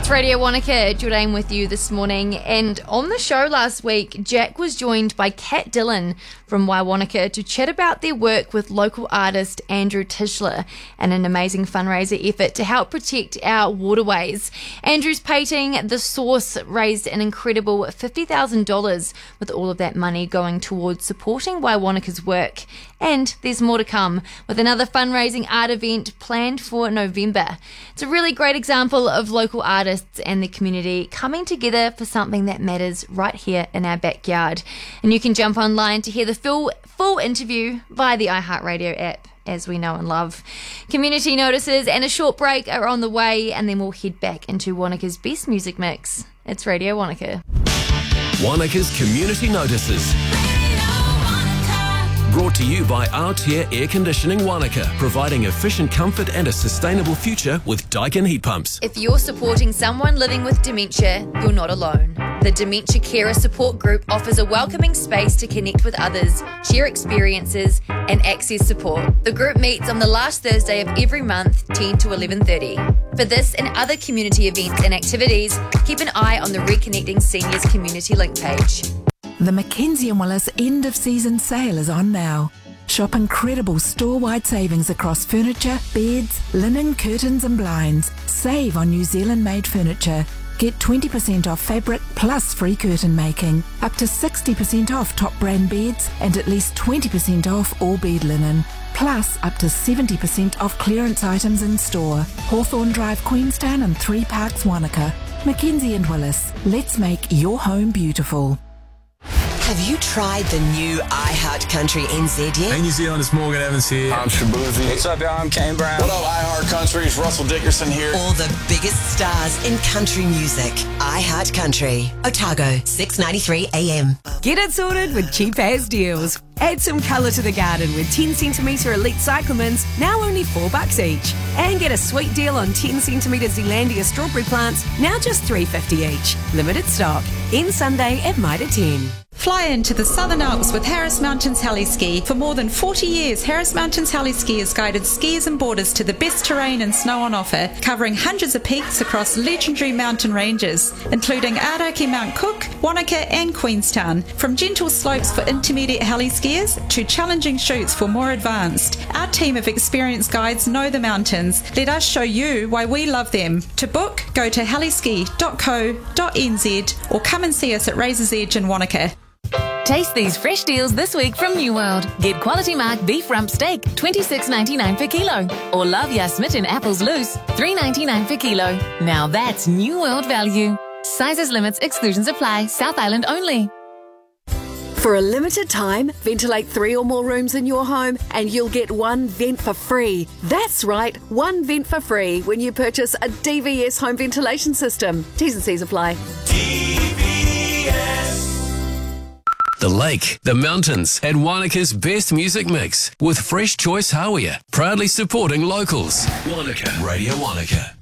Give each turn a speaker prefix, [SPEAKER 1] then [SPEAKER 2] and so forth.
[SPEAKER 1] It's Radio Wanaka, Jordan with you this morning. And on the show last week, Jack was joined by Kat Dillon from Waiwanaka to chat about their work with local artist Andrew Tischler and an amazing fundraiser effort to help protect our waterways. Andrew's painting The Source raised an incredible $50,000, with all of that money going towards supporting Waiwanaka's work. And there's more to come, with another fundraising art event planned for November. It's a really great example of local artists and the community coming together for something that matters right here in our backyard. And you can jump online to hear the full interview via the iHeartRadio app, as we know and love. Community notices and a short break are on the way, and then we'll head back into Wanaka's best music mix. It's Radio Wanaka.
[SPEAKER 2] Wanaka's community notices. Brought to you by Aotea Air Conditioning Wanaka, providing efficient comfort and a sustainable future with Daikin heat pumps.
[SPEAKER 1] If you're supporting someone living with dementia, you're not alone. The Dementia Carer Support Group offers a welcoming space to connect with others, share experiences and access support. The group meets on the last Thursday of every month, 10 to 11:30. For this and other community events and activities, keep an eye on the Reconnecting Seniors Community Link page.
[SPEAKER 3] The Mackenzie & Willis end of season sale is on now. Shop incredible store-wide savings across furniture, beds, linen, curtains and blinds. Save on New Zealand-made furniture. Get 20% off fabric plus free curtain making. Up to 60% off top brand beds and at least 20% off all bed linen. Plus up to 70% off clearance items in store. Hawthorne Drive, Queenstown and 3 Parks, Wanaka. Mackenzie & Willis. Let's make your home beautiful.
[SPEAKER 4] Have you tried the new iHeart Country NZ yet?
[SPEAKER 5] Hey New Zealand, it's Morgan Evans here.
[SPEAKER 6] I'm Shabuzi.
[SPEAKER 5] What's up, y'all? I'm Kane Brown.
[SPEAKER 6] What up, iHeart Country? It's Russell Dickerson here.
[SPEAKER 4] All the biggest stars in country music. iHeart Country. Otago, 6:93 AM.
[SPEAKER 7] Get it sorted with cheap as deals. Add some colour to the garden with 10cm Elite Cyclamens, now only $4 each. And get a sweet deal on 10cm Zealandia strawberry plants, now just $3.50 each. Limited stock. End Sunday at Mitre 10.
[SPEAKER 8] Fly into the Southern Alps with Harris Mountains Heli-Ski. For more than 40 years, Harris Mountains Heli-Ski has guided skiers and boarders to the best terrain and snow on offer, covering hundreds of peaks across legendary mountain ranges, including Araki Mount Cook, Wanaka and Queenstown. From gentle slopes for intermediate heli-skiers to challenging chutes for more advanced, our team of experienced guides know the mountains. Let us show you why we love them. To book, go to heliski.co.nz or come and see us at Razor's Edge in Wanaka.
[SPEAKER 9] Taste these fresh deals this week from New World. Get Quality Mark beef rump steak, $26.99 per kilo. Or Love Ya Smitten apples loose, $3.99 per kilo. Now that's New World value. Sizes, limits, exclusions apply. South Island only.
[SPEAKER 10] For a limited time, ventilate 3 or more rooms in your home and you'll get 1 vent for free. That's right, 1 vent for free when you purchase a DVS home ventilation system. T's and C's apply.
[SPEAKER 2] The lake, the mountains, and Wanaka's best music mix with Fresh Choice Hawea, proudly supporting locals. Wanaka, Radio Wanaka.